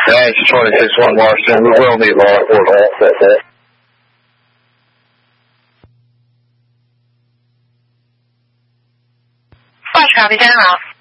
Thanks, 26-1 Washington. We will need law enforcement. Flash copy, 10 off.